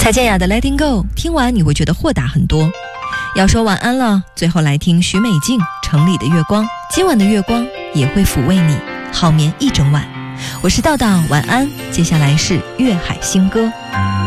蔡健雅的 Letting Go 听完你会觉得豁达很多。要说晚安了，最后来听许美静城里的月光，今晚的月光也会抚慰你，好眠一整晚。我是道道，晚安。接下来是粤海新歌。